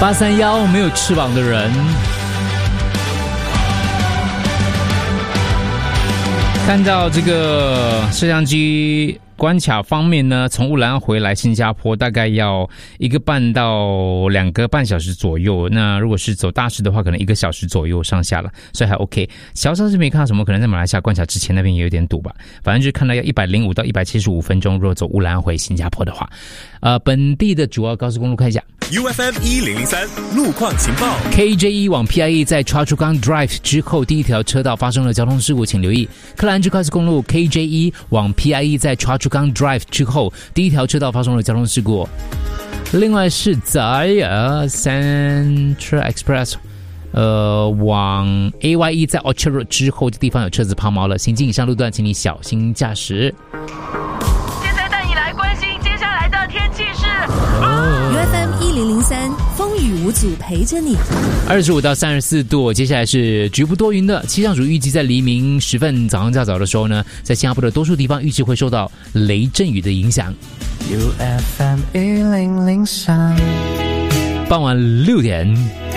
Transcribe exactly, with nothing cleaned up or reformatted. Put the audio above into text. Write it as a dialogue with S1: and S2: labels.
S1: 八三一没有翅膀的人。看到这个摄像机关卡方面呢，从乌兰回来新加坡大概要一个半到两个半小时左右，那如果是走大市的话可能一个小时左右上下了，所以还 OK。 小超是没看到什么，可能在马来西亚关卡之前那边也有点堵吧，反正就是看到要一百零五到一百七十五分钟，如果走乌兰回新加坡的话。呃，本地的主要高速公路看一下
S2: U F M 一零零三路况情报。
S1: K J E 往 P I E 在 Choa Chu Kang Drive 之后第一条车道发生了交通事故，请留意。克兰芝快速公路 K J E 往 P I E 在 Choa Chu Kang Drive 之后第一条车道发生了交通事故。另外是在呃 Central Express 呃往 A Y E 在 Orchard Road 之后的地方有车子抛锚了，行经以上路段请你小心驾驶。
S3: 现在带你来关心接下来的天气是
S4: U F M 一零零三风雨无阻陪着你。
S1: 二十五到三十四度，接下来是局部多云的。气象署预计在黎明时分早上较早的时候呢，在新加坡的多数地方预计会受到雷阵雨的影响。
S5: U F M 一零零三，
S1: 傍晚六点。